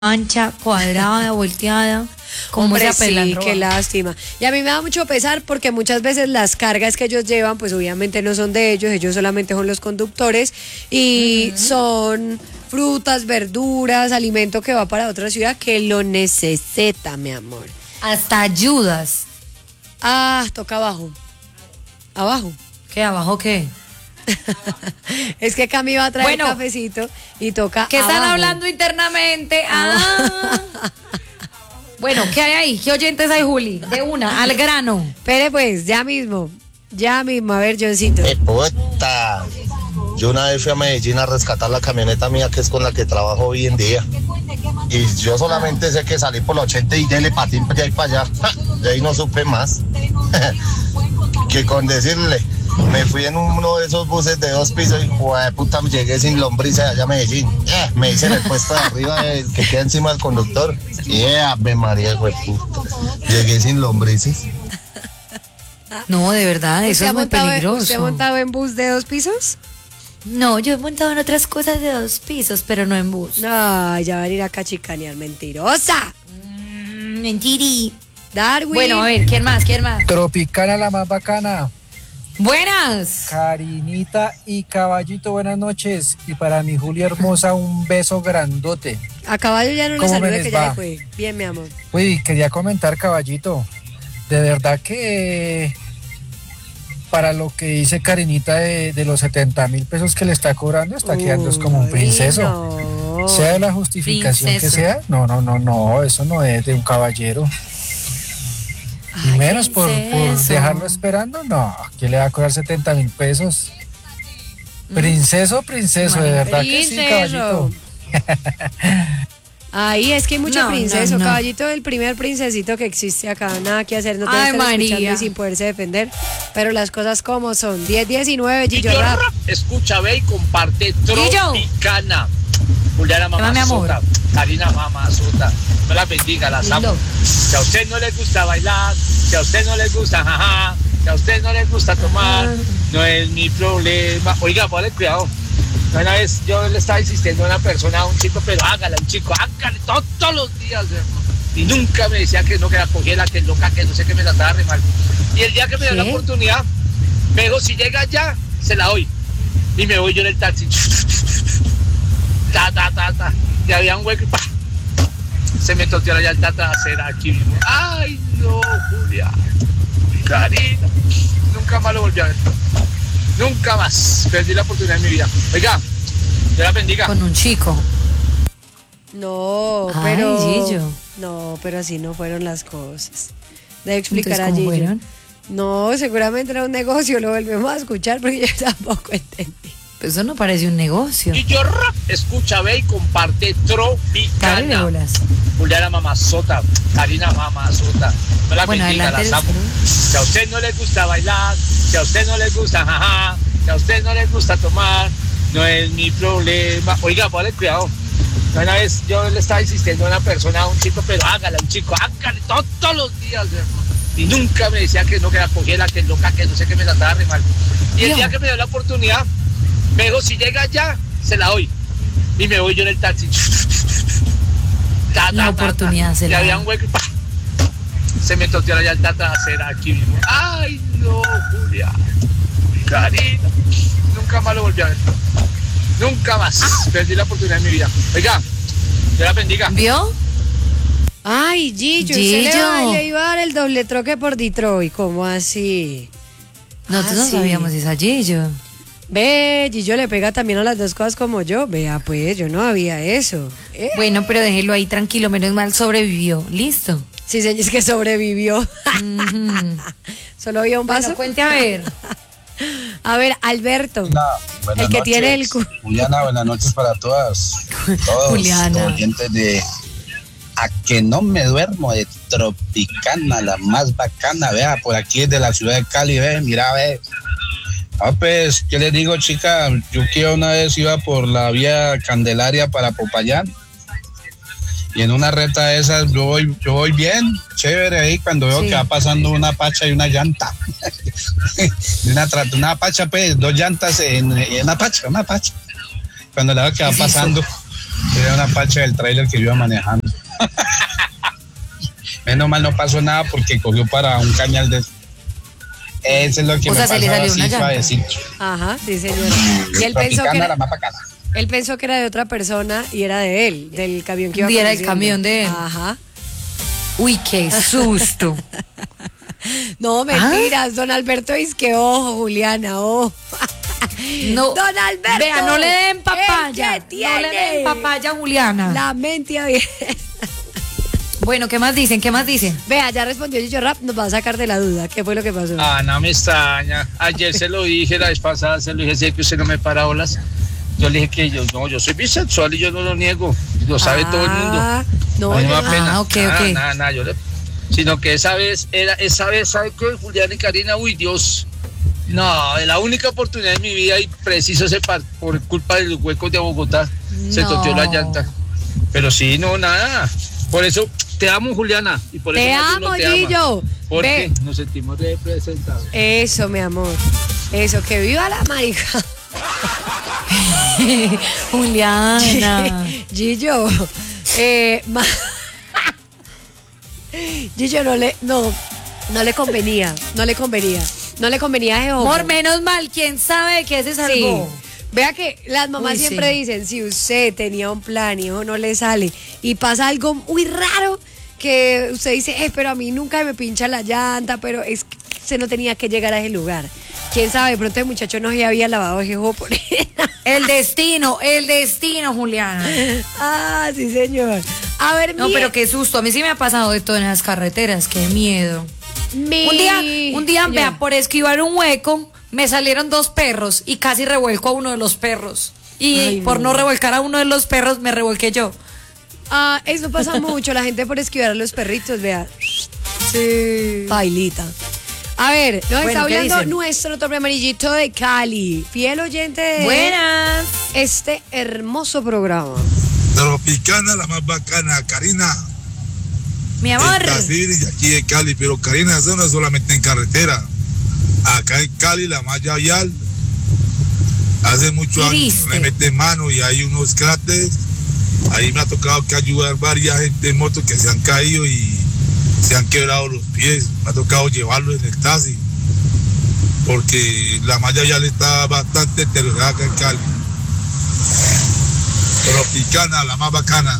ancha, cuadrada, volteada. ¿Cómo se apelan? Sí, qué lástima. Y a mí me da mucho pesar porque muchas veces las cargas que ellos llevan, pues obviamente no son de ellos solamente son los conductores y son frutas, verduras, alimento que va para otra ciudad que lo necesita, mi amor. Hasta ayudas. Ah, toca abajo. Abajo. ¿Qué? ¿Abajo qué? Es que Cami va a traer Bueno, cafecito y toca ¿qué están abajo. hablando internamente? Bueno, ¿qué hay ahí? ¿Qué oyentes hay, Juli? De una, al grano. Espere pues, ya mismo, a ver, Johncito. Puta. Yo una vez fui a Medellín a rescatar la camioneta mía, que es con la que trabajo hoy en día. Y yo solamente sé que salí por la 80 y dele patín para allá y para allá. De ahí no supe más. Que con decirle, me fui en uno de esos buses de 2 pisos y puta, llegué sin lombrices allá a Medellín. Me hice en el puesto de arriba que queda encima del conductor. Ave María, puta. Llegué sin lombrices. No, de verdad, eso es muy peligroso. ¿Usted ha montado en bus de 2 pisos? No, yo he montado en otras cosas de 2 pisos, pero no en bus. Ay, ya va a ir acá a chicanear, mentirosa. Mentiri. Darwin. Bueno, a ver, ¿quién más? Tropicana, la más bacana. Buenas. Karinita y Caballito, buenas noches. Y para mi Julia hermosa, un beso grandote. A Caballo ya no le ¿Cómo me salude les que ya va? le fue. Bien, mi amor. Uy, quería comentar, Caballito. De verdad que para lo que dice Karinita de los 70,000 pesos que le está cobrando, está quedando es como un princeso. No. Sea la justificación Princeso. que sea, no, eso no es de un caballero. Y Ay, menos por princeso. dejarlo esperando, no, ¿quién le va a cobrar 70,000 pesos? Princeso, de verdad que sí, caballito. Ahí es que hay mucho No, princeso. no. Caballito, el primer princesito que existe acá. Nada que hacer, no te Ay, estar escuchando María. y sin poderse defender. Pero las cosas como son. 10-19, Gillo Gillo Rap. Rap, escucha, ve y comparte. Tropicana. Juliana Llámame, Mamazota, amor. Karina Mamazota, no la bendiga, las amo. Lindo. Si a usted no le gusta bailar, si a usted no le gusta jaja, si a usted no le gusta tomar, no es mi problema. Oiga, ponle cuidado. Una vez yo le estaba insistiendo a una persona, a un chico, pero hágale, un chico, hágale todos los días, hermano. Y nunca me decía que no, que la cogiera, que loca, que no sé qué me trataba re mal. Y el día que me dio la ¿Qué? oportunidad, me dijo, si llega ya, se la doy. Y me voy yo en el taxi. Ta. Y había un hueco y ¡pa! Se me toteó la llanta trasera aquí mismo. Ay, no, Julia. Karina. Nunca más lo volví a ver. Nunca más. Perdí la oportunidad en mi vida. Oiga, Dios la bendiga. Con un chico. No, Ay, pero. Gillo. No, pero así no fueron las cosas. Debe explicar Entonces, a ¿cómo Gillo. fueron? No, seguramente era un negocio. Lo volvemos a escuchar porque yo tampoco entendí. Pues eso no parece un negocio. Gillo Rap, escucha, ve y comparte. Dale Tropicana. bolas. Juliana Mamazota, Karina Mamazota, no la Bueno, bendiga, adelante, las amo. Si a usted no le gusta bailar, si a usted no le gusta jaja, si a usted no le gusta tomar, no es mi problema. Oiga, ponle cuidado. Una vez yo le estaba insistiendo a una persona, a un chico, pero hágale, un chico, hágale todos los días, hermano. Y nunca me decía que no, que la cogiera, que loca, que no sé qué me trataba re mal. Y el día que me dio la oportunidad, me dijo, si llega ya, se la doy. Y me voy yo en el taxi. La oportunidad se y la había da. un hueco y ¡pa! Se me toteó la llanta trasera aquí mismo. Ay, no, Julia. Karina. Nunca más lo volví a ver. Nunca más. Perdí la oportunidad en mi vida. Oiga, Dios la bendiga. ¿Vio? Ay, Gillo, Gillo. le iba a dar el doble troque por Detroit. ¿Cómo así? Nosotros no sí. sabíamos esa Gillo. Ve, Gillo le pega también a las dos cosas como yo. Vea, pues, yo no había eso. Bueno, pero déjelo ahí tranquilo, menos mal sobrevivió. Listo. Sí, señor, es que sobrevivió. Solo había un vaso. Bueno, cuente a ver. A ver, Alberto, Buenas el que noches. tiene el Juliana, buenas noches para todos Juliana. los oyentes de A que no me duermo de Tropicana, la más bacana, vea, por aquí desde la ciudad de Cali, ve, mira, ve. Pues, ¿qué les digo, chica? Yo que una vez iba por la vía Candelaria para Popayán y en una reta de esas yo voy bien, chévere ahí cuando veo que va pasando una pacha y una llanta. una pacha, pues, 2 llantas en una pacha. Cuando la veo que va pasando, Era una pacha del tráiler que yo iba manejando. Menos mal no pasó nada porque cogió para un cañal de... Eso es lo que O me sea, se le pasaba salió una así llanta. suavecito. Ajá, sí, señor. Y él pensó que Tropicana, la era, más bacana. él pensó que era de otra persona y era de él, del camión que iba Y era el conduciendo. camión de él. Ajá. Uy, qué susto. No, mentiras, don Alberto dice que ojo, Juliana, ojo. No, Don Alberto. vea, no le den ¿el papaya. qué tiene? No le den papaya a Juliana. La mente abierta. Bueno, ¿qué más dicen? ¿Qué más dicen? Vea, ya respondió Gillo Rap, nos va a sacar de la duda. ¿Qué fue lo que pasó? Ah, no me extraña. Ayer se lo dije, la vez pasada se lo dije, sé que usted no me para olas. Yo le dije que yo soy bisexual y yo no lo niego. Lo sabe todo el mundo. No, A mí me yo da pena. ok, Nada, ok. nada, sino que esa vez, ¿sabe qué? Julián y Karina, uy, Dios. No, es la única oportunidad en mi vida y preciso por culpa de los huecos de Bogotá. Se No. toteó la llanta. Pero sí, no, nada. Por eso te amo, Juliana. Y por Te eso amo, uno te ama. Gillo. Porque Ve. nos sentimos representados. Eso, mi amor. Eso, que viva la marica. Juliana. Gillo. Gillo no le convenía. No le convenía ese ojo. Amor, menos mal, ¿quién sabe de qué se Sí. salvó? Vea que las mamás Uy, siempre sí. dicen, si usted tenía un plan y hijo no le sale y pasa algo muy raro que usted dice, pero a mí nunca me pincha la llanta, pero es que se no tenía que llegar a ese lugar. Quién sabe, de pronto el muchacho no se había lavado ese ojo por él. El destino, Juliana. Ah, sí, señor. A ver, No, pero qué susto. A mí sí me ha pasado de todo en las carreteras. Qué miedo. Un día, señor. vea, por esquivar un hueco, me salieron 2 perros y casi revuelco a uno de los perros. Y Ay, por no. no revolcar a uno de los perros, me revolqué yo. Ah, eso pasa mucho, la gente por esquivar a los perritos, vea. Sí. Bailita. A ver, nos Bueno, está ¿qué hablando dicen? nuestro tope amarillito de Cali, fiel oyente de Buenas. este hermoso programa. Tropicana, la más bacana, Karina. Mi amor. De Brasil y aquí de Cali, pero Karina, eso no es solamente en carretera. Acá en Cali, la malla vial, hace muchos años ¿Viste? le meten mano y hay unos cráteres. Ahí me ha tocado que ayudar varias gente en moto que se han caído y se han quebrado los pies. Me ha tocado llevarlos en el taxi porque la malla vial está bastante deteriorada acá en Cali. Tropicana, la más bacana.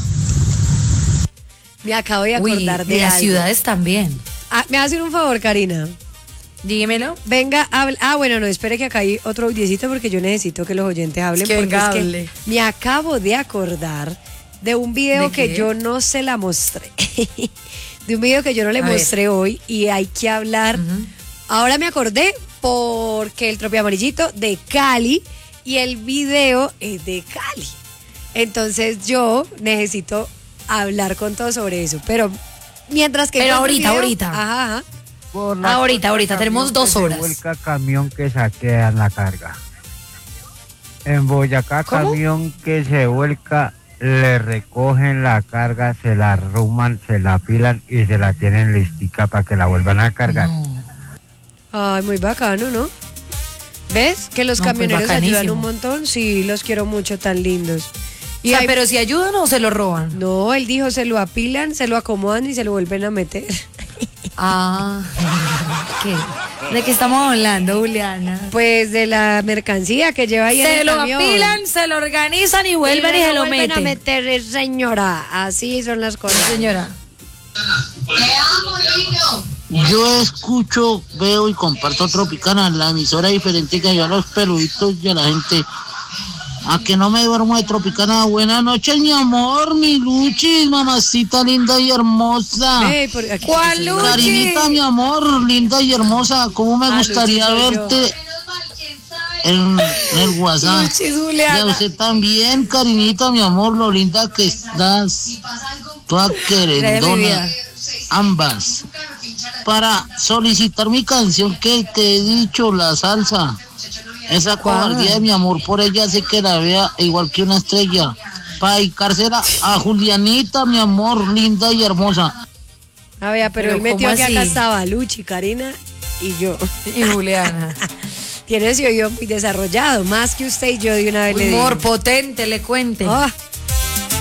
Me acabo de Uy, acordar de las algo. ciudades también. Ah, me va a hacer un favor, Karina. Dímelo. Venga, habla. Ah, bueno, no, espere que acá hay otro audiecito porque yo necesito que los oyentes hablen. Que porque venga, es que hable. me acabo de acordar de un video ¿De que qué? yo no se la mostré. De un video que yo no le A ver. mostré hoy y hay que hablar. Ahora me acordé porque el Tropi Amarillito de Cali y el video es de Cali. Entonces yo necesito hablar con todos sobre eso. Pero mientras que... Pero encuentro el ahorita. Ajá, ajá. Ahorita, tenemos 2 horas. Vuelca camión que saquean la carga. En Boyacá, ¿Cómo? camión que se vuelca, le recogen la carga, se la arruman, se la apilan y se la tienen listica para que la vuelvan a cargar. Ay, muy bacano, ¿no? ¿Ves? Que los No, pues camioneros ayudan bacanísimo. un montón. Sí, los quiero mucho, tan lindos. O sea, hay- pero si ayudan o se lo roban. No, él dijo, se lo apilan, se lo acomodan y se lo vuelven a meter. Ah, ¿qué? ¿De qué estamos hablando, Juliana? Pues de la mercancía que lleva ahí en Se el lo camión. apilan, se lo organizan y vuelven y se lo vuelven a meten. meter, señora. Así son las cosas. Señora. Yo escucho, veo y comparto Tropicana, la emisora diferente que ayuda a los peluditos y a la gente. A que no me duermo de Tropicana. Buenas noches, mi amor, mi Luchis, mamacita linda y hermosa. Ey, por aquí- ¿Cuál Luchi? Karinita, mi amor, linda y hermosa. ¿Cómo me Ah, gustaría Luchi soy yo. verte en el WhatsApp? Luchis, Y a Juliana. usted también, Karinita, mi amor, lo linda que estás. Toda Gracias, querendona. mi vida. Ambas. Para solicitar mi canción que te he dicho, la salsa. Esa cobardía de mi amor por ella hace que la vea igual que una estrella. Para dedicársela a Julianita, mi amor, linda y hermosa. A ver, pero Pero él metió ¿cómo que acá así? estaba Luchi, Karina y yo. Y Juliana. Tiene ese oído muy desarrollado, más que usted y yo de una vez le digo. Humor potente, le cuente. Ah,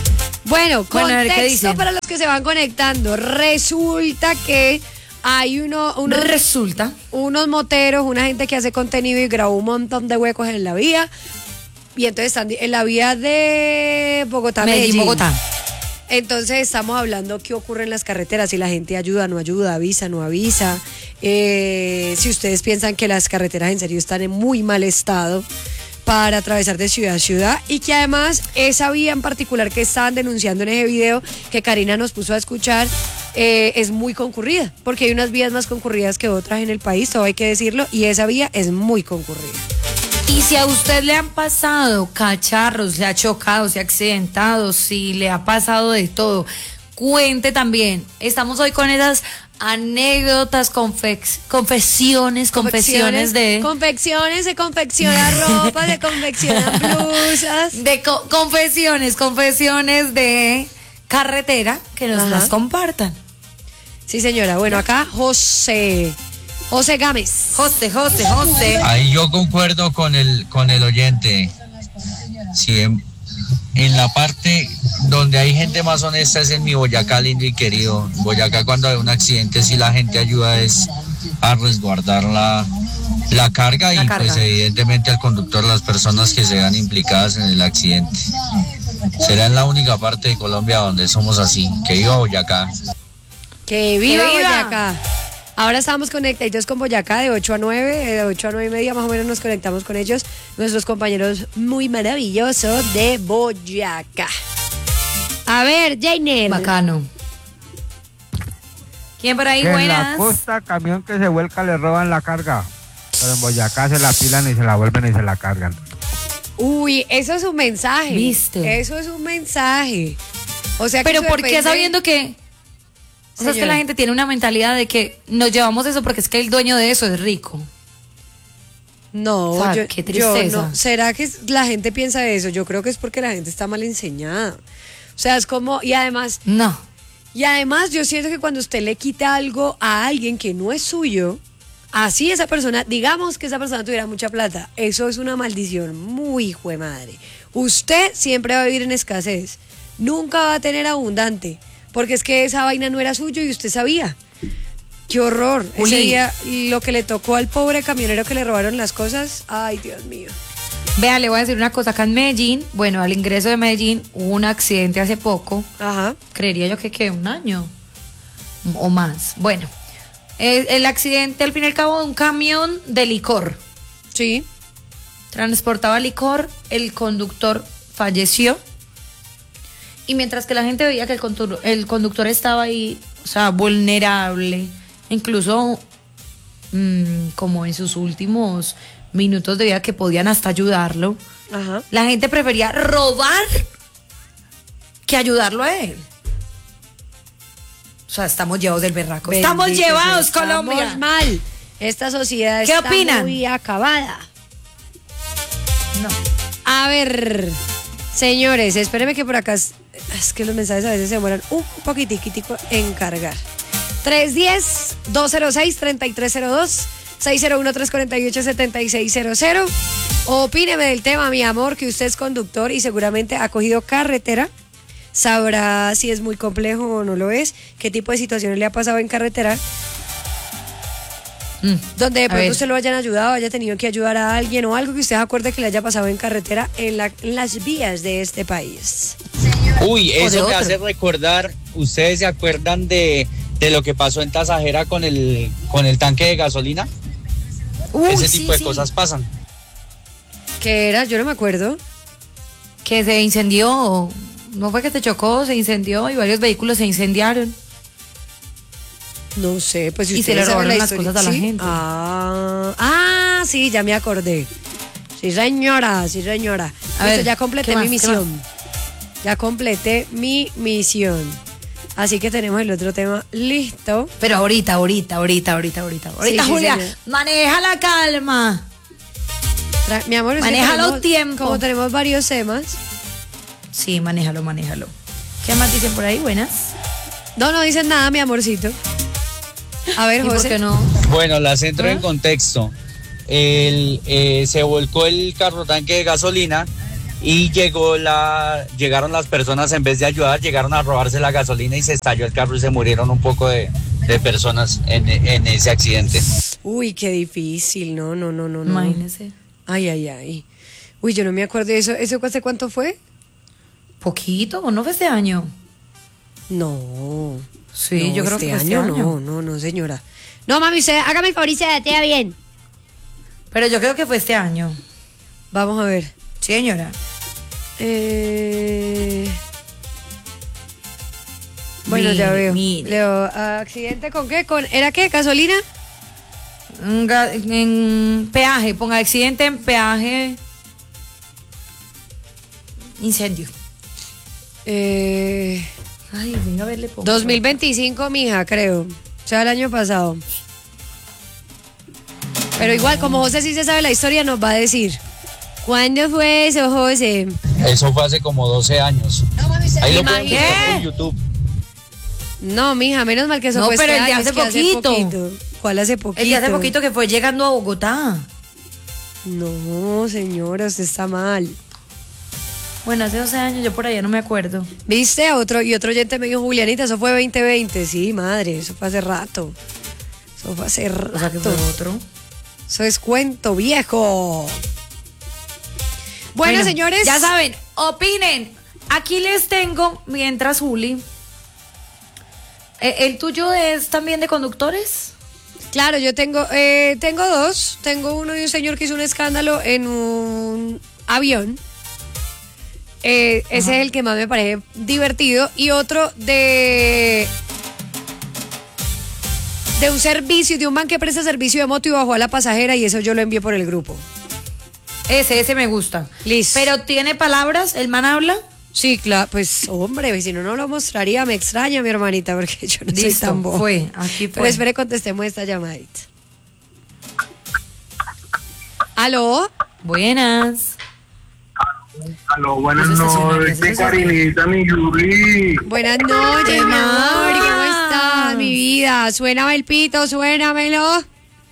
Bueno, Bueno, a ver, ¿qué contexto dicen? para los que se van conectando. Resulta que hay Resulta. unos moteros, una gente que hace contenido y grabó un montón de huecos en la vía. Y entonces están en la vía de Bogotá, Medellín. Bogotá. Entonces estamos hablando qué ocurre en las carreteras, si la gente ayuda, no ayuda, avisa, no avisa. Si ustedes piensan que las carreteras en serio están en muy mal estado para atravesar de ciudad a ciudad, y que además esa vía en particular que estaban denunciando en ese video que Karina nos puso a escuchar es muy concurrida, porque hay unas vías más concurridas que otras en el país, todo hay que decirlo, y esa vía es muy concurrida. Y si a usted le han pasado cacharros, le ha chocado, se ha accidentado, si le ha pasado de todo, cuente también. Estamos hoy con esas anécdotas, confesiones de... Confecciones, se confecciona ropa, se confeccionan blusas. De confesiones de carretera, que nos Ajá. las compartan. Sí, señora. Bueno, acá José Gámez. José. Ahí yo concuerdo con el oyente. Sí, en la parte donde hay gente más honesta es en mi Boyacá lindo y querido. Boyacá, cuando hay un accidente, sí la gente ayuda es a resguardar la carga y pues evidentemente al conductor, las personas que se vean implicadas en el accidente. Será en la única parte de Colombia donde somos así. Que viva Boyacá. Que viva ¡Que viva! Boyacá. Ahora estamos conectados con Boyacá de 8 a 9, de 8 a 9 y media más o menos nos conectamos con ellos, nuestros compañeros muy maravillosos de Boyacá. A ver, Jainer. Bacano. ¿Quién por ahí? Que en la Buenas. costa, camión que se vuelca le roban la carga. Pero en Boyacá se la pilan y se la vuelven y se la cargan. Uy, eso es un mensaje. ¿Viste? Eso es un mensaje. O sea, que Pero eso ¿por qué depende- sabiendo que... O sea, es que Señora. la gente tiene una mentalidad de que nos llevamos eso porque es que el dueño de eso es rico. No, O sea, yo, qué yo tristeza. no. ¿Será que la gente piensa eso? Yo creo que es porque la gente está mal enseñada. O sea, es como, y además yo siento que cuando usted le quita algo a alguien que no es suyo, así esa persona, digamos que esa persona tuviera mucha plata, eso es una maldición muy hijo de madre. Usted siempre va a vivir en escasez, nunca va a tener abundante, porque es que esa vaina no era suyo y usted sabía. ¡Qué horror! Juli. Ese día lo que le tocó al pobre camionero que le robaron las cosas, ¡ay, Dios mío! Vea, le voy a decir una cosa. Acá en Medellín, bueno, al ingreso de Medellín hubo un accidente hace poco. Ajá. Creería yo que un año o más. Bueno, el accidente al fin y al cabo de un camión de licor. Sí. Transportaba licor, el conductor falleció. Y mientras que la gente veía que el conductor estaba ahí, o sea, vulnerable, incluso como en sus últimos minutos de vida que podían hasta ayudarlo, Ajá. la gente prefería robar que ayudarlo a él. O sea, estamos llevados del berraco. Estamos Bendito llevados, sea, Colombia. Estamos mal. Esta sociedad ¿Qué está opinan? muy acabada. No. A ver, señores, espérenme que por acá es que los mensajes a veces se demoran un poquitico en cargar. 310-206-3302, 601-348-7600. Opíneme del tema, mi amor, que usted es conductor y seguramente ha cogido carretera. Sabrá si es muy complejo o no lo es, qué tipo de situaciones le ha pasado en carretera. Donde de a pronto ver. usted lo hayan ayudado, haya tenido que ayudar a alguien o algo que usted acuerde que le haya pasado en carretera en las vías de este país. Uy, O de eso me otro. hace recordar, ¿ustedes se acuerdan de lo que pasó en Tasajera con el tanque de gasolina? Ese tipo de cosas pasan. ¿Qué era? Yo no me acuerdo. Que se incendió, no fue que se chocó, se incendió y varios vehículos se incendiaron. No sé, pues si Y se ustedes le saben robaron la las historia- cosas a la ¿sí? gente. Sí, ya me acordé. Sí, señora, sí, señora. A Listo, ver, ya completé ¿qué mi más, qué misión. Ya completé mi misión. Así que tenemos el otro tema listo. Pero ahorita, Julia, señor. maneja la calma. Mi amor, es que Maneja los tenemos- tiempos. Como tenemos varios temas. Sí, manéjalo. ¿Qué más dicen por ahí? Buenas. No dicen nada, mi amorcito. A ver, ¿Y por José. qué no? Bueno, las entro en contexto. Se volcó el carro tanque de gasolina y llegaron las personas, en vez de ayudar, llegaron a robarse la gasolina y se estalló el carro y se murieron un poco de personas en ese accidente. Uy, qué difícil, no. Imagínese. Ay. Uy, yo no me acuerdo de eso. ¿Eso hace cuánto fue? Poquito, ¿o no fue este año? No. Sí, no, yo creo que fue este año. No, señora. No, mami, usted hágame el favor y se datea bien. Pero yo creo que fue este año. Vamos a ver. Sí, señora. Bueno, ya veo. Mire. Leo, ¿accidente con qué? ¿Era qué? ¿Gasolina? En peaje, ponga accidente en peaje. Incendio. Ay, venga a verle poco. 2025, mija, creo. O sea, el año pasado. Pero igual, como José sí se sabe la historia, nos va a decir. ¿Cuándo fue eso, José? Eso fue hace como 12 años. Ahí lo pueden buscar ¿Qué? en YouTube. No, mija, menos mal que eso No, fue pero este el de año, hace es que poquito. ¿Cuál hace poquito? El de hace poquito que fue llegando a Bogotá. No, señora, usted está mal. Bueno, hace 12 años, yo por allá no me acuerdo. ¿Viste? Otro oyente me dijo, Julianita, eso fue 2020. Sí, madre, eso fue hace rato. Eso fue hace rato. O sea, que fue otro. Eso es cuento viejo. Bueno, señores. Ya saben, opinen. Aquí les tengo, mientras Juli. ¿El tuyo es también de conductores? Claro, yo tengo dos. Tengo uno de un señor que hizo un escándalo en un avión. Ese es el que más me parece divertido. Y otro de un servicio, de un man que presta servicio de moto y bajó a la pasajera, y eso yo lo envié por el grupo. Ese me gusta. Listo. ¿Pero tiene palabras? ¿El man habla? Sí, claro, pues hombre, si no lo mostraría. Me extraña, mi hermanita, porque yo no soy tan boba. Aquí fue. Pero espere, contestemos esta llamadita. ¿Aló? Buenas. Aló, buenas noches, Karinita, mi Yuri. Buenas noches, mi amor, ¿cómo estás, mi vida? Suéname el pito, suénamelo.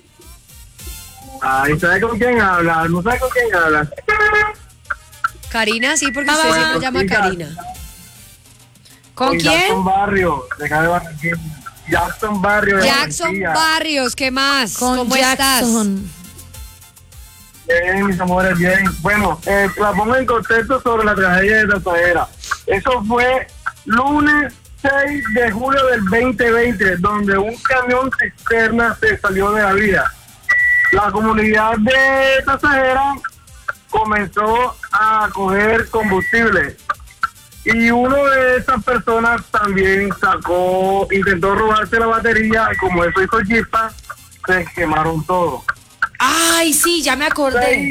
Ay, ¿sabe con quién habla? ¿No sabe con quién habla? Karina, sí, porque usted siempre llama Karina. ¿Con quién? Jackson Barrios, de acá de Barranquilla. Jackson Barrios. Jackson Barrios, ¿qué más? ¿Cómo Jackson. estás? Bien, mis amores, bien. Bueno, la pongo en contexto sobre la tragedia de Tasajera. Eso fue lunes 6 de julio del 2020, donde un camión cisterna se salió de la vía. La comunidad de Tasajera comenzó a coger combustible. Y uno de esas personas también intentó robarse la batería, y como eso hizo chispa, se quemaron todo. Ay, sí, ya me acordé.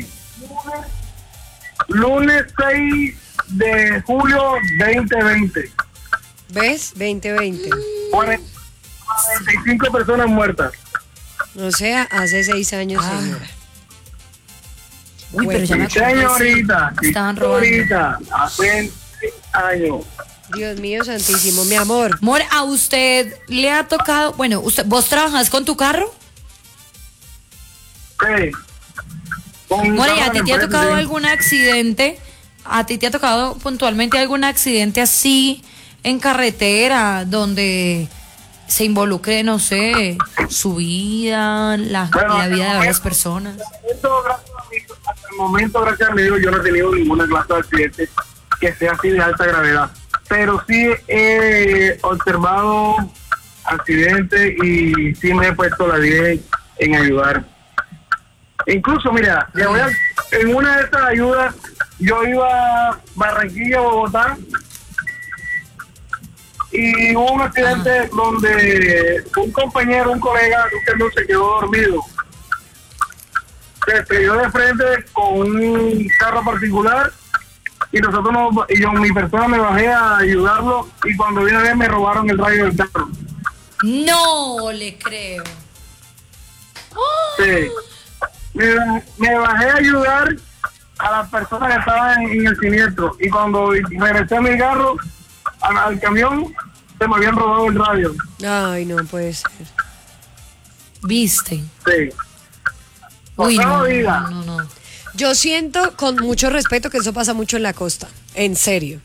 Lunes 6 de julio 2020. ¿Ves? 2020. 45 personas muertas. O sea, hace 6 años, señora. Uy, pero ya me acordé. Señorita, Estaban robando. señorita, hace 6 años. Dios mío santísimo, mi amor. Amor, ¿a usted le ha tocado? Bueno, ¿vos trabajas con tu carro? Sí. Amor, ¿y a ti te ha tocado algún accidente? ¿A ti te ha tocado puntualmente algún accidente así en carretera donde se involucre, no sé, su vida, la vida de varias personas? Hasta el momento, gracias a Dios, yo no he tenido ninguna clase de accidente que sea así de alta gravedad. Pero sí he observado accidentes y sí me he puesto la vida en ayudar. Incluso, mira, en una de estas ayudas, yo iba a Barranquilla, Bogotá, y hubo un accidente donde un compañero, un colega, no se quedó dormido. Se estrelló de frente con un carro particular y mi persona me bajé a ayudarlo, y cuando vine a ver me robaron el radio del carro. No le creo. Sí. Me bajé a ayudar a las personas que estaban en el siniestro, y cuando regresé a mi carro, al camión, se me habían robado el radio. Ay, no puede ser. ¿Viste? Sí. Uy, no. Yo siento, con mucho respeto, que eso pasa mucho en la costa. En serio.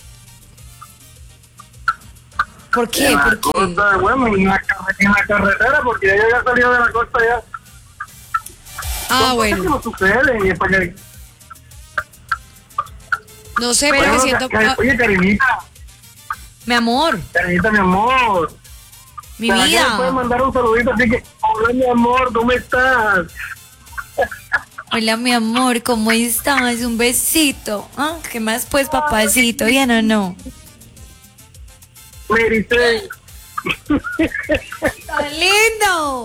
¿Por qué? En la ¿Por qué? costa, bueno, en la carretera, porque ya yo había salido de la costa ya. Ah, Son bueno. cosas que no suceden, y es para que... No sé, Pero, porque siento... oye, Karinita, Mi amor, mi amor. mi ¿Será que me puedes vida. mandar un saludito? Así que, hola, mi amor, ¿cómo estás? Hola, mi amor, ¿cómo estás? Un besito. Ah, ¿qué más pues, papacito? ¿Bien o no? Me dice... ¡Tan lindo!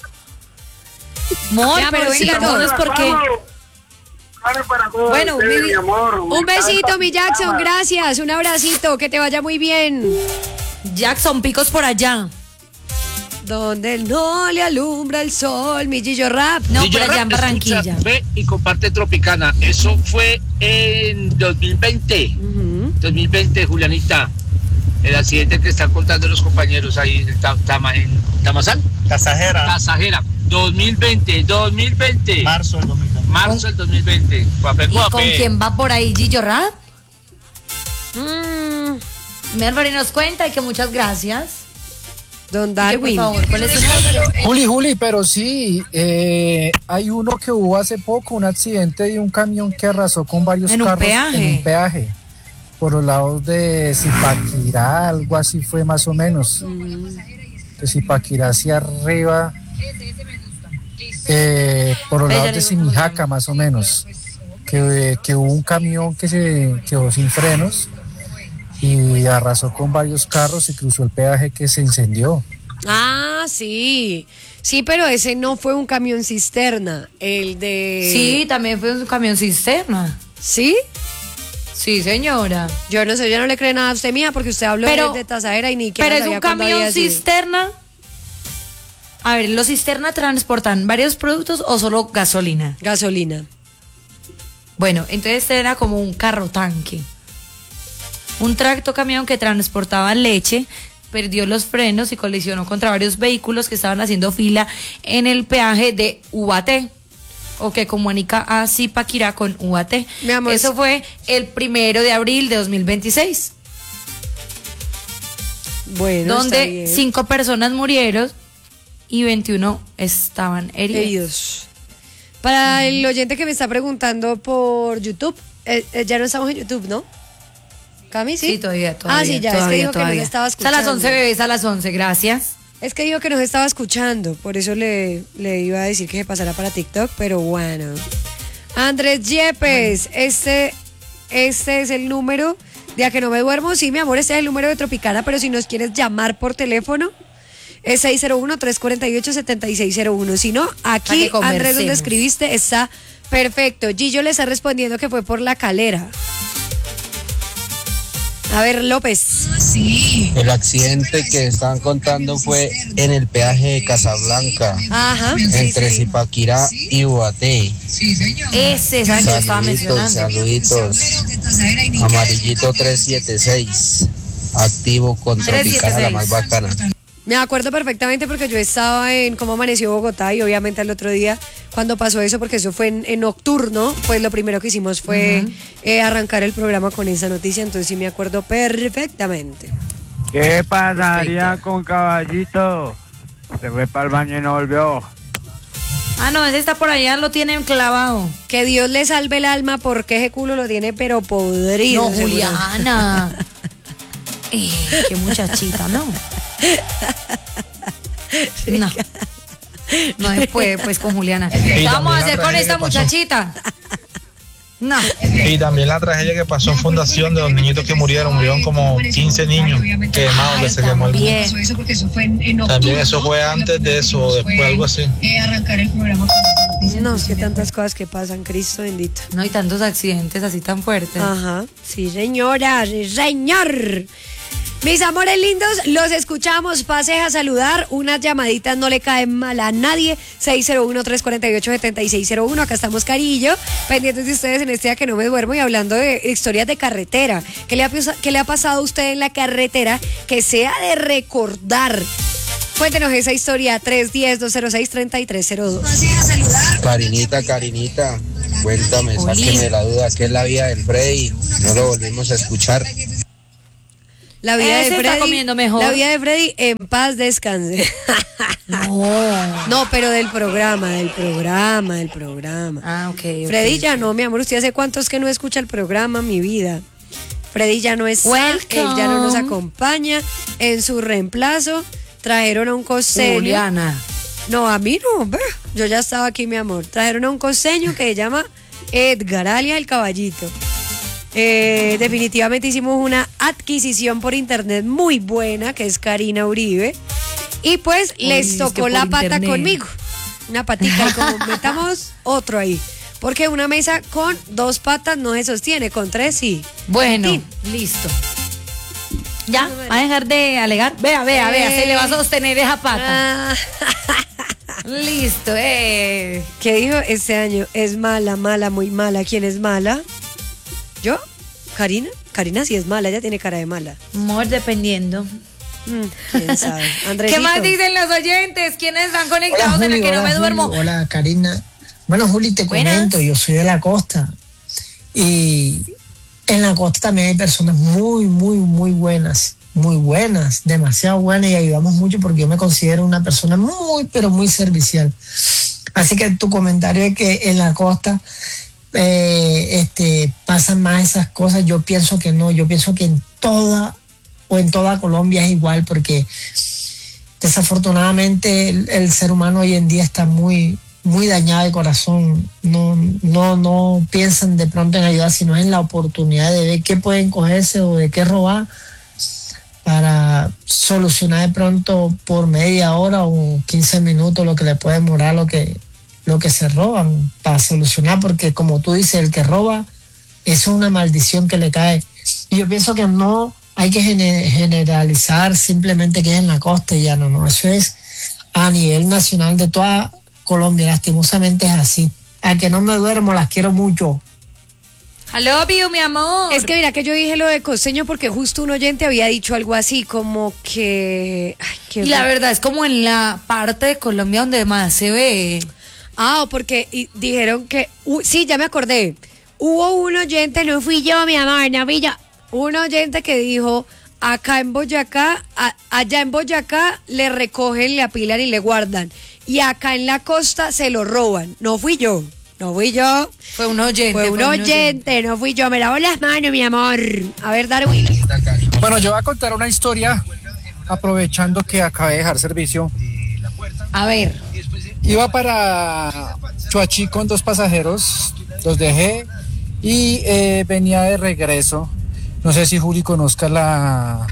Amor, Ya, pero pero venga, sí, no es porque... Para todos Bueno, ustedes, mi- mi amor. Un besito, mi Jackson, gracias. Un abracito, que te vaya muy bien. Jackson, picos por allá. Donde no le alumbra el sol, mi Gillo Rap. No, Gillo por allá en Rap, Barranquilla. escucha, ve y comparte Tropicana. Eso fue en 2020. 2020, Julianita. El accidente que están contando los compañeros ahí en Tamazán. Tasajera. 2020. Marzo del 2020. Marzo del 2020. Guapé, ¿Y guapé. con quién va por ahí Gillo Rap? Mi Álvaro nos cuenta y que muchas gracias. Don Y que, Darwin. por favor, ¿cuál es su nombre? Juli, pero sí, hay uno que hubo hace poco, un accidente de un camión que arrasó con varios ¿En un carros peaje? en un peaje, por los lados de Zipaquirá, algo así fue más o menos. De Zipaquirá hacia arriba, por los lados de Simijaca más o menos, que hubo un camión que se quedó sin frenos y arrasó con varios carros y cruzó el peaje que se incendió. Ah, sí. Sí, pero ese no fue un camión cisterna. El de... Sí, también fue un camión cisterna. ¿Sí? Sí, señora. Yo no sé, yo no le creo nada a usted, mía, porque usted habló Pero- de Tasajera y ni que Pero es un camión cisterna. A ver, ¿los cisterna transportan varios productos o solo gasolina? Gasolina. Bueno, entonces este era como un carro tanque. Un tracto camión que transportaba leche perdió los frenos y colisionó contra varios vehículos que estaban haciendo fila en el peaje de UAT, o que comunica a Zipaquirá con UAT. Mi amor, Eso fue el 1 de abril de 2026, Bueno, está donde bien. 5 personas murieron y 21 estaban heridos. Para el oyente que me está preguntando por YouTube, ya no estamos en YouTube, ¿no? ¿Cami, sí? Sí, todavía. Ah, sí, ya, es que dijo que nos estaba Es a las escuchando. 11, bebés, a las 11, gracias. Es que dijo que nos estaba escuchando, por eso le iba a decir que se pasara para TikTok, pero bueno. Andrés Yepes, este es el número de A Que No Me Duermo. Sí, mi amor, este es el número de Tropicana, pero si nos quieres llamar por teléfono, es 601-348-7601. Si no, aquí, Para que Andrés, donde conversemos. escribiste, está perfecto. Gillo le está respondiendo que fue por La Calera. A ver, López. Sí. El accidente que estaban contando fue en el peaje de Casablanca, Ajá. entre Zipaquirá y Ubaté. Ese es el que yo estaba mencionando. Saluditos. Amarillito 376. Activo con Tropicana, la más bacana. Me acuerdo perfectamente porque yo estaba en Cómo Amaneció Bogotá y obviamente el otro día cuando pasó eso, porque eso fue en nocturno, pues lo primero que hicimos fue arrancar el programa con esa noticia, entonces sí me acuerdo perfectamente. ¿Qué pasaría con Caballito? Se fue para el baño y no volvió. Ah, no, ese está por allá, lo tienen clavado. Que Dios le salve el alma porque ese culo lo tiene pero podrido. No, seguro. Juliana. Qué muchachita, ¿no? No. No se puede, pues, con Juliana. ¿Qué vamos a hacer con esta muchachita? No. Y también la tragedia que pasó en Fundación de los niñitos que murieron como 15 niños quemados, que se quemó el mundo. También eso fue antes de eso, o después algo así. No, es que tantas cosas que pasan, Cristo bendito. No hay tantos accidentes así tan fuertes. Ajá, sí señora, sí señor. Mis amores lindos, los escuchamos, pase a saludar, unas llamaditas no le caen mal a nadie, 601-348-7601, acá estamos Carillo, pendientes de ustedes en este día que no me duermo y hablando de historias de carretera. ¿Qué le ha pasado a usted en la carretera que sea de recordar? Cuéntenos esa historia, 310-206-3302. Karinita, Cuéntame, sáqueme la duda, ¿qué es la vida del Freddy? No lo volvimos a escuchar. La vida Ese de está Freddy, comiendo mejor. La vida de Freddy en paz descanse. No, pero del programa. Ah, ok. Freddy ya no, mi amor, ¿usted hace cuántos que no escucha el programa, mi vida? Freddy ya no está, él ya no nos acompaña. En su reemplazo trajeron a un costeño. Juliana. No, a mí no, yo ya estaba aquí, mi amor. Trajeron a un costeño que se llama Edgar, alias el Caballito. Definitivamente hicimos una adquisición por internet muy buena, que es Karina Uribe. Y pues les tocó la pata internet conmigo. Una patita, y como metamos otro ahí. Porque una mesa con 2 patas no se sostiene, con 3 sí. Bueno, listo. ¿Ya? ¿Va a dejar de alegar? Vea, se le va a sostener esa pata. Listo, ¿Qué dijo este año? Es mala, muy mala. ¿Quién es mala? ¿Yo? ¿Karina? Karina sí es mala, ella tiene cara de mala. Amor, dependiendo. ¿Quién sabe? Andresito. ¿Qué más dicen los oyentes? ¿Quiénes están conectados? Hola, Juli, en la que no me Juli. duermo? Hola, Karina. Bueno, Juli, te comento, yo soy de la costa. Y en la costa también hay personas muy buenas, demasiado buenas, y ayudamos mucho porque yo me considero una persona muy, pero muy servicial. Así que tu comentario es que en la costa pasan más esas cosas, yo pienso que no, yo pienso que en toda Colombia es igual, porque desafortunadamente el ser humano hoy en día está muy dañado de corazón, no piensan de pronto en ayudar, sino en la oportunidad de ver qué pueden cogerse o de qué robar para solucionar de pronto por media hora o 15 minutos lo que le puede demorar lo que se roban para solucionar, porque como tú dices, el que roba es una maldición que le cae. Y yo pienso que no hay que generalizar simplemente que es en la costa y ya no, eso es a nivel nacional de toda Colombia, lastimosamente es así. A que no me duermo, las quiero mucho. I love you, mi amor. Es que mira que yo dije lo de costeño porque justo un oyente había dicho algo así como que... y la verdad es como en la parte de Colombia donde más se ve. Porque dijeron que... sí, ya me acordé. Hubo un oyente, no fui yo, mi amor, no fui yo. Un oyente que dijo, acá en Boyacá, allá en Boyacá le recogen, le apilan y le guardan. Y acá en la costa se lo roban. No fui yo. Fue un oyente. No fui yo. Me lavo las manos, mi amor. A ver, Darwin. Bueno, yo voy a contar una historia aprovechando que acabé de dejar servicio. A ver. Iba para Chuachi con 2 pasajeros, los dejé y venía de regreso. No sé si Juli conozca la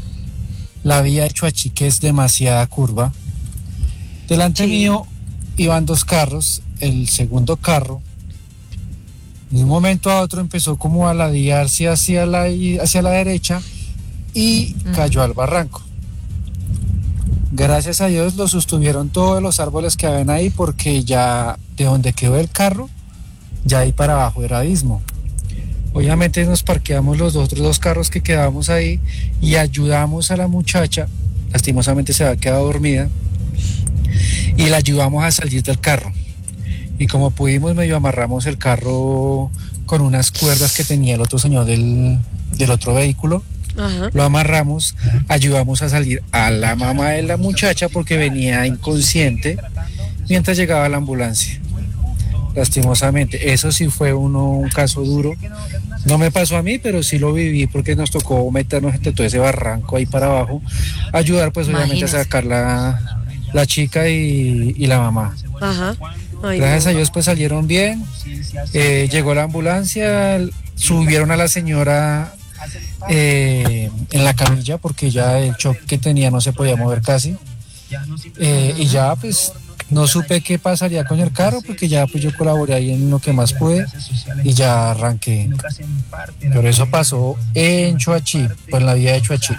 vía de Chuachi, que es demasiada curva. Delante mío iban 2 carros, el segundo carro de un momento a otro empezó como a ladearse hacia la derecha y cayó al barranco. Gracias a Dios lo sostuvieron todos los árboles que habían ahí, porque ya de donde quedó el carro, ya ahí para abajo era abismo. Obviamente nos parqueamos los otros 2 carros que quedábamos ahí y ayudamos a la muchacha, lastimosamente se había quedado dormida, y la ayudamos a salir del carro. Y como pudimos, medio amarramos el carro con unas cuerdas que tenía el otro señor del otro vehículo. Ajá. Lo amarramos, ayudamos a salir a la mamá de la muchacha porque venía inconsciente mientras llegaba la ambulancia. Lastimosamente, eso sí fue un caso duro. No me pasó a mí, pero sí lo viví porque nos tocó meternos entre todo ese barranco ahí para abajo, ayudar pues obviamente a sacar la chica y la mamá. Ajá. Ay, gracias a Dios pues salieron bien. Llegó la ambulancia, subieron a la señora en la camilla porque ya el shock que tenía no se podía mover casi, y ya pues no supe qué pasaría con el carro porque ya pues yo colaboré ahí en lo que más pude y ya arranqué. Pero eso pasó en Chuachi, pues en la vía de Chuachi.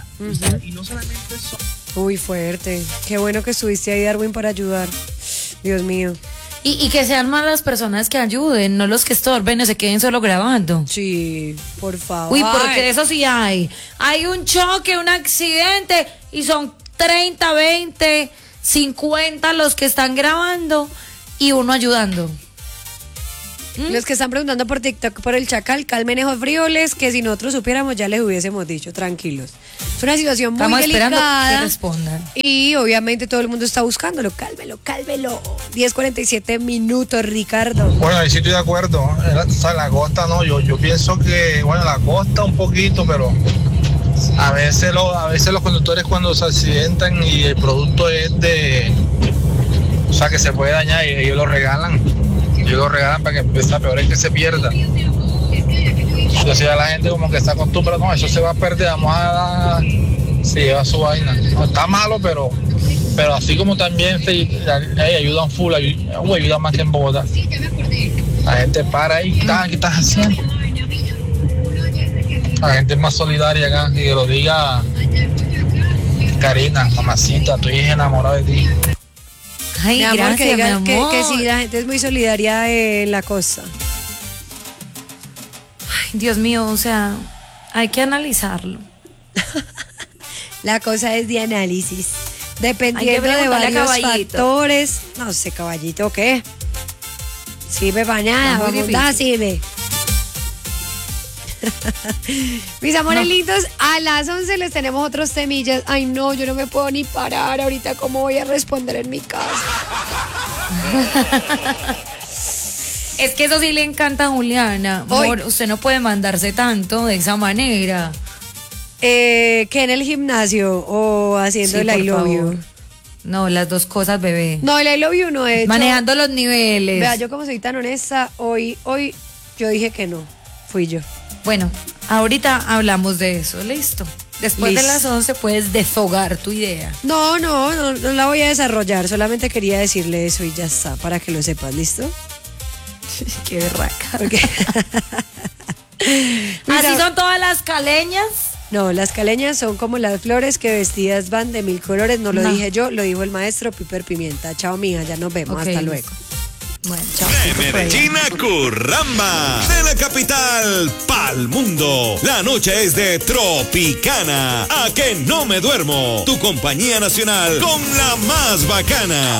Uy, fuerte. Qué bueno que estuviste ahí, Darwin, para ayudar. Dios mío. Y que sean más las personas que ayuden, no los que estorben o se queden solo grabando. Sí, por favor. Uy, porque eso sí hay. Hay un choque, un accidente y son 30, 20, 50 los que están grabando y uno ayudando. Los que están preguntando por TikTok por el Chacal, calmen esos frijoles, que si nosotros supiéramos ya les hubiésemos dicho, tranquilos. Es una situación muy Estamos esperando delicada. que respondan. Y obviamente todo el mundo está buscándolo. Cálmelo. 10:47 minutos, Ricardo. Bueno, ahí sí estoy de acuerdo. O sea, la costa no, yo pienso que, bueno, la costa un poquito, pero a veces los conductores cuando se accidentan y el producto es o sea, que se puede dañar y ellos lo regalan. Para que empiece a peor es que se pierda. Entonces ya la gente como que está acostumbrada, no, eso se va a perder, se lleva su vaina. No está malo, pero así como también ayudan full, ayudan más que en Bogotá. La gente para ahí, ¿qué estás haciendo? La gente es más solidaria acá, y que lo diga Karina, mamacita, estoy enamorado de ti. Ay, Mi amor, gracias, que digan mi amor. que sí, la gente es muy solidaria en la costa. Ay, Dios mío, o sea, hay que analizarlo. La cosa es de análisis. Hay Dependiendo que de preguntarle a varios Caballito. factores. No sé, Caballito, ¿qué? Sirve para nada, Está muy vamos, da, difícil. sirve. Mis amores lindos, a las 11 les tenemos otros temillas. Ay, no, yo no me puedo ni parar ahorita. ¿Cómo voy a responder en mi casa? Es que eso sí le encanta a Juliana. Amor, usted no puede mandarse tanto de esa manera. Que en el gimnasio o haciendo Sí, el I por love you. favor. No, las dos cosas, bebé. No, el I love you no es. Manejando los niveles. Vea, yo como soy tan honesta, hoy yo dije que no. Fui yo. Bueno, ahorita hablamos de eso, listo. Después Listo. de las 11 puedes deshogar tu idea. No la voy a desarrollar. Solamente quería decirle eso y ya está, para que lo sepas, ¿listo? Qué berraca. Porque ¿Así son todas las caleñas? no, las caleñas son como las flores que vestidas van de 1000 colores. No lo No. dije yo, lo dijo el maestro Piper Pimienta. Chao, mija, ya nos vemos. Ok, Hasta listo. luego. Bueno, chao. De Medellín a Curramba, de la capital pa'l mundo. La noche es de Tropicana. A que no me duermo. Tu compañía nacional con la más bacana.